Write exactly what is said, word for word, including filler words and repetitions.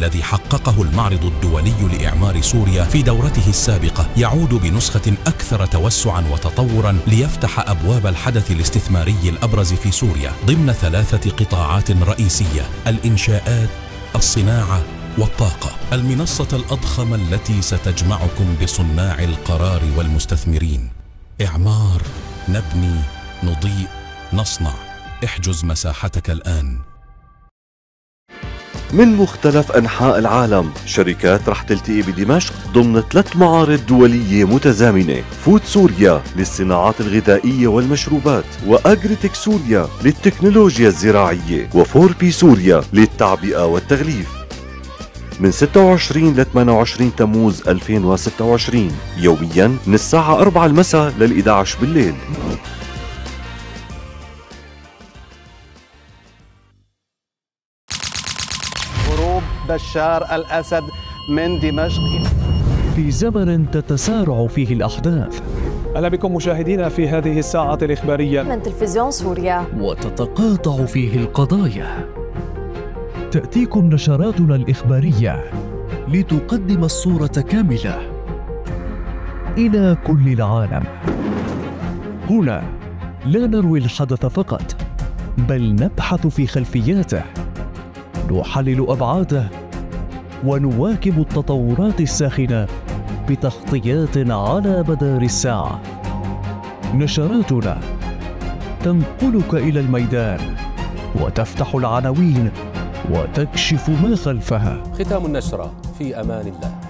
الذي حققه المعرض الدولي لإعمار سوريا في دورته السابقة يعود بنسخة أكثر توسعاً وتطوراً ليفتح أبواب الحدث الاستثماري الأبرز في سوريا ضمن ثلاثة قطاعات رئيسية: الإنشاءات، الصناعة والطاقة. المنصة الأضخم التي ستجمعكم بصناع القرار والمستثمرين. إعمار، نبني، نضيء، نصنع. احجز مساحتك الآن. من مختلف أنحاء العالم شركات رح تلتقي بدمشق ضمن ثلاث معارض دولية متزامنة: فود سوريا للصناعات الغذائية والمشروبات، وأجريتك سوريا للتكنولوجيا الزراعية، وفور بي سوريا للتعبئة والتغليف. من ستة وعشرين ل ثمانية وعشرين تموز ألفين وستة وعشرين يوميا من الساعة أربعة المساء لل إحدى عشر بالليل. هروب بشار الأسد من دمشق في زمن تتسارع فيه الأحداث. أهلا بكم مشاهدينا في هذه الساعة الإخبارية من تلفزيون سوريا، وتتقاطع فيه القضايا. تأتيكم نشراتنا الإخبارية لتقدم الصورة كاملة إلى كل العالم. هنا لا نروي الحدث فقط، بل نبحث في خلفياته، نحلل أبعاده، ونواكب التطورات الساخنة بتغطيات على مدار الساعة. نشراتنا تنقلك إلى الميدان وتفتح العناوين وتكشف ما خلفها. ختام النشرة في أمان الله.